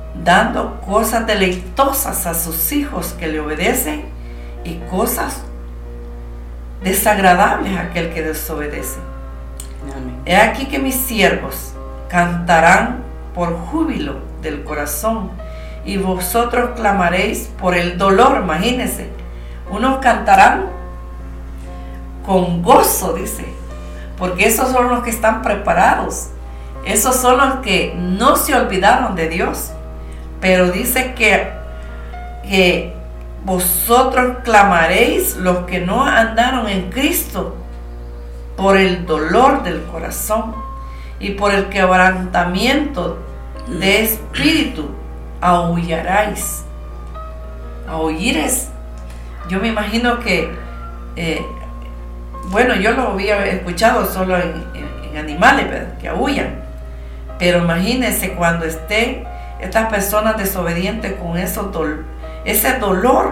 dando cosas deleitosas a sus hijos que le obedecen y cosas desagradables a aquel que desobedece. Amén. He aquí que mis siervos cantarán por júbilo del corazón y vosotros clamaréis por el dolor. Imagínense, unos cantarán con gozo, dice, porque esos son los que están preparados, esos son los que no se olvidaron de Dios, pero dice que vosotros clamaréis, los que no andaron en Cristo, por el dolor del corazón y por el quebrantamiento de espíritu, aullaréis. Aullir es, yo me imagino que, bueno, yo lo había escuchado solo en animales, ¿verdad?, que aullan, pero imagínense cuando estén estas personas desobedientes con ese dolor,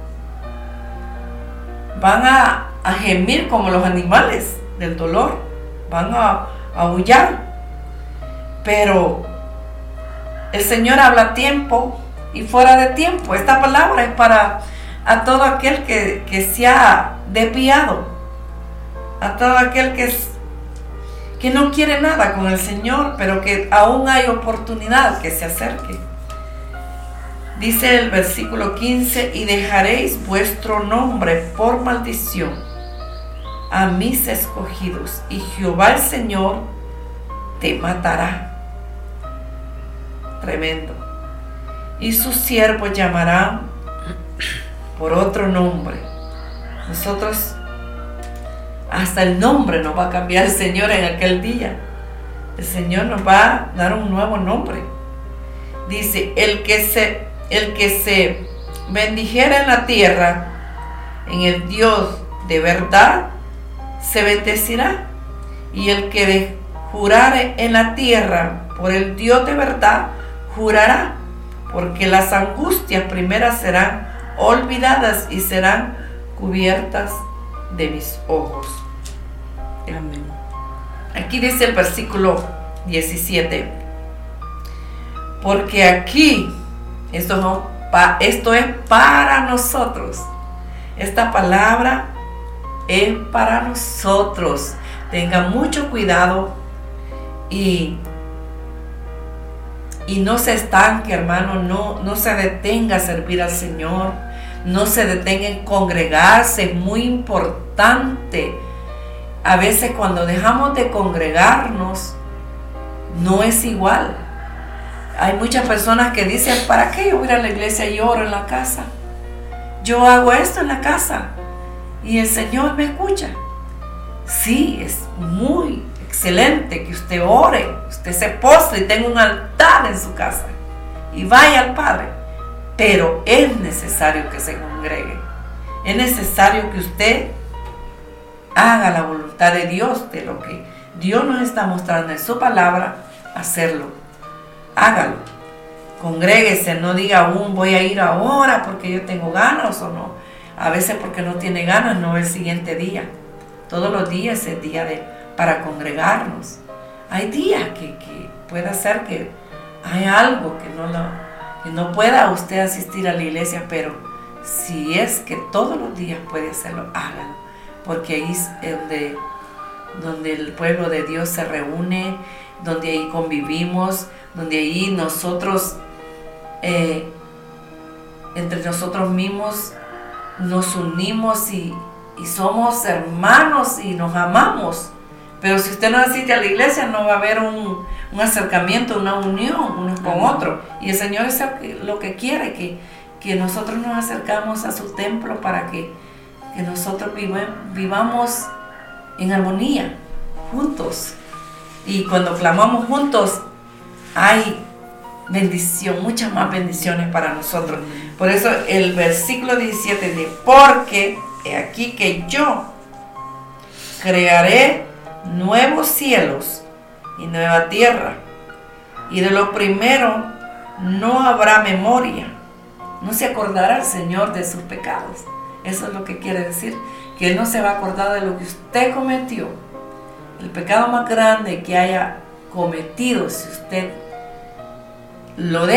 van a gemir como los animales del dolor, van a aullar. Pero el Señor habla a tiempo y fuera de tiempo. Esta palabra es para a todo aquel que se ha desviado, a todo aquel que no quiere nada con el Señor, pero que aún hay oportunidad que se acerque. Dice el versículo 15: y dejaréis vuestro nombre por maldición a mis escogidos, y Jehová el Señor te matará. Tremendo. Y sus siervos llamarán por otro nombre. Nosotros, hasta el nombre nos va a cambiar el Señor en aquel día. El Señor nos va a dar un nuevo nombre. Dice: el que se bendijera en la tierra, en el Dios de verdad, se bendecirá. Y el que jurare en la tierra por el Dios de verdad, jurará, porque las angustias primeras serán olvidadas y serán cubiertas de mis ojos. Amén. Aquí dice el versículo 17: porque aquí, esto es para nosotros. Esta palabra es para nosotros. Tengan mucho cuidado y no se estanque, hermano, no se detenga a servir al Señor, no se detenga en congregarse. Es muy importante. A veces cuando dejamos de congregarnos, no es igual. Hay muchas personas que dicen: ¿para qué yo voy a ir a la iglesia y oro en la casa? Yo hago esto en la casa y el Señor me escucha. Sí, es muy excelente que usted ore, usted se postre y tenga un altar en su casa y vaya al Padre, pero es necesario que se congregue. Es necesario que usted haga la voluntad de Dios, de lo que Dios nos está mostrando en su palabra, hacerlo. Hágalo, congréguese, no diga aún voy a ir ahora porque yo tengo ganas o no. A veces porque no tiene ganas, no el siguiente día. Todos los días es día para congregarnos. Hay días que puede ser que hay algo que no pueda usted asistir a la iglesia, pero si es que todos los días puede hacerlo, hágalo, porque ahí es donde el pueblo de Dios se reúne, donde ahí convivimos, donde ahí nosotros, entre nosotros mismos, nos unimos y somos hermanos y nos amamos. Pero si usted no asiste a la iglesia, no va a haber un acercamiento, una unión unos con otros. Y el Señor es lo que quiere, que nosotros nos acercamos a su templo para que nosotros vivamos en armonía, juntos. Y cuando clamamos juntos, hay bendición, muchas más bendiciones para nosotros. Por eso el versículo 17 dice: porque he aquí que yo crearé nuevos cielos y nueva tierra, y de lo primero no habrá memoria. No se acordará el Señor de sus pecados. Eso es lo que quiere decir, que Él no se va a acordar de lo que usted cometió. El pecado más grande que haya cometido, si usted lo deja